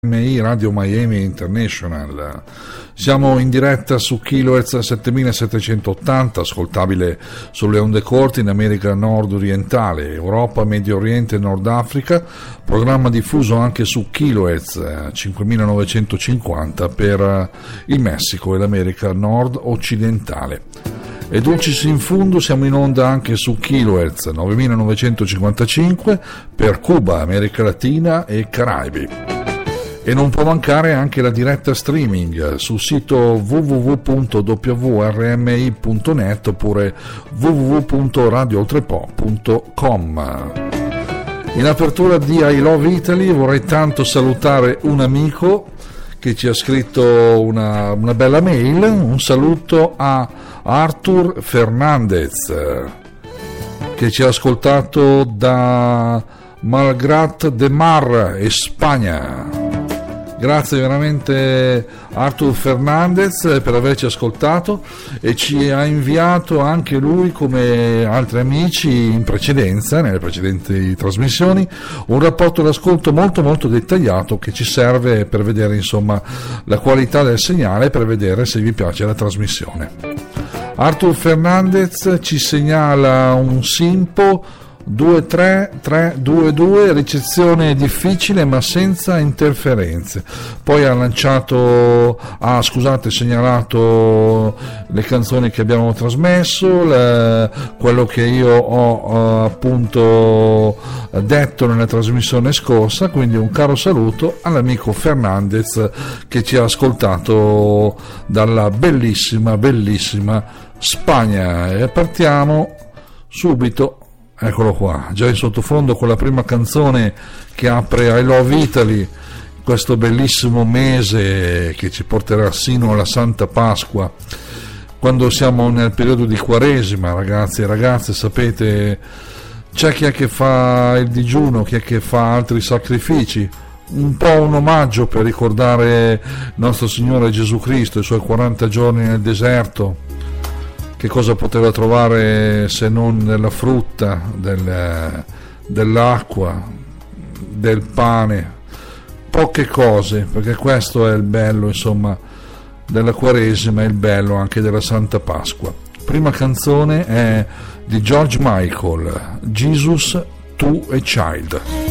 MI Radio Miami International. Siamo in diretta su kHz 7780, ascoltabile sulle onde corte in America nord-orientale, Europa, Medio Oriente e Nord Africa, programma diffuso anche su kHz 5950 per il Messico e l'America nord-occidentale. E dulcis in fundo siamo in onda anche su kHz 9955 per Cuba, America Latina e Caraibi. E non può mancare anche la diretta streaming sul sito www.wrmi.net oppure www.radiooltrepo.com. In apertura di I Love Italy vorrei tanto salutare un amico che ci ha scritto una bella mail. Un saluto a Artur Fernandez, che ci ha ascoltato da Malgrat de Mar, Spagna. Grazie veramente Artur Fernandez per averci ascoltato, e ci ha inviato anche lui, come altri amici in precedenza, nelle precedenti trasmissioni, un rapporto d'ascolto molto dettagliato che ci serve per vedere insomma la qualità del segnale, per vedere se vi piace la trasmissione. Artur Fernandez ci segnala un Simpo 23322, ricezione difficile ma senza interferenze. Poi segnalato le canzoni che abbiamo trasmesso, quello che io ho appunto detto nella trasmissione scorsa, quindi un caro saluto all'amico Fernandez che ci ha ascoltato dalla bellissima Spagna. E partiamo subito. Eccolo qua, già in sottofondo con la prima canzone che apre I Love Italy, questo bellissimo mese che ci porterà sino alla Santa Pasqua, quando siamo nel periodo di Quaresima, ragazzi e ragazze. Sapete, c'è chi è che fa il digiuno, chi è che fa altri sacrifici, un po' un omaggio per ricordare nostro Signore Gesù Cristo, i suoi 40 giorni nel deserto. Che cosa poteva trovare se non nella frutta, dell'acqua, del pane, poche cose, perché questo è il bello insomma della Quaresima e il bello anche della Santa Pasqua. Prima canzone è di George Michael, Jesus to a Child.